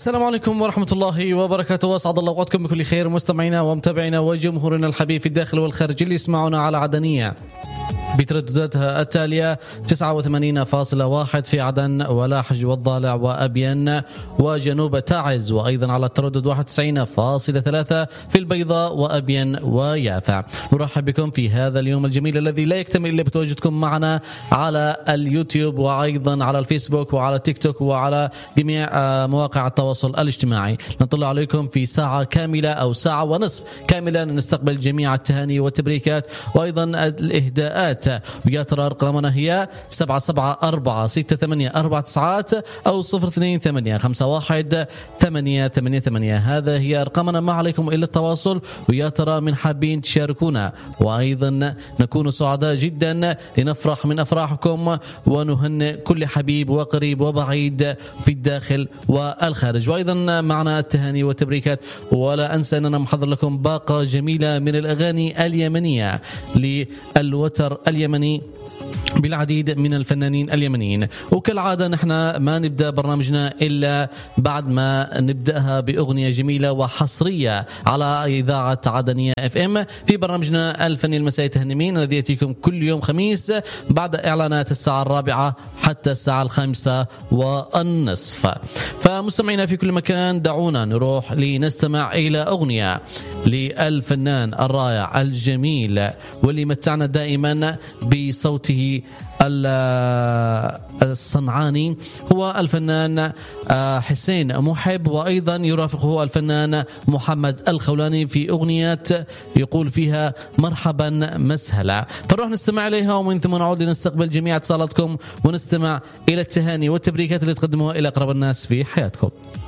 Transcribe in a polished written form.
السلام عليكم ورحمة الله وبركاته، واسعد الله اوقاتكم بكل خير مستمعينا ومتابعينا وجمهورنا الحبيب في الداخل والخارج اللي يسمعونا على عدنية بتردداتها التالية 89.1 في عدن ولاحج والضالع وأبين وجنوب تعز، وأيضا على التردد 91.3 في البيضاء وأبين ويافع. نرحب بكم في هذا اليوم الجميل الذي لا يكتمل إلا بتواجدكم معنا على اليوتيوب وأيضا على الفيسبوك وعلى التيك توك وعلى جميع مواقع التواصل الاجتماعي. نطلع عليكم في ساعة كاملة أو ساعة ونصف كاملة نستقبل جميع التهاني والتبريكات وأيضا الإهداءات. ويا ترى أرقامنا هي 7746849 أو 028518888. هذا هي أرقامنا، ما عليكم إلا التواصل. ويا ترى من حابين تشاركونا وأيضا نكون سعداء جدا لنفرح من أفراحكم ونهنئ كل حبيب وقريب وبعيد في الداخل والخارج. وأيضا معنا التهاني والتبريكات، ولا أنسى أننا محضر لكم باقة جميلة من الأغاني اليمنية للوتر اليمني بالعديد من الفنانين اليمنيين. وكالعادة نحن ما نبدأ برنامجنا إلا بعد ما نبدأها بأغنية جميلة وحصرية على إذاعة عدنية FM في برنامجنا الفني المسائي تهنمين الذي يأتيكم كل يوم خميس بعد إعلانات الساعة 4 حتى الساعة 5:30. فمستمعينا في كل مكان دعونا نروح لنستمع إلى أغنية للفنان الرائع الجميل واللي متعنا دائما بصوته الصنعاني، هو الفنان حسين محب، وأيضا يرافقه الفنان محمد الخولاني في أغنية يقول فيها مرحبا مسهلا. فنروح نستمع إليها ومن ثم نعود لنستقبل جميع اتصالاتكم ونستمع إلى التهاني والتبريكات اللي تقدموها إلى أقرب الناس في حياتكم.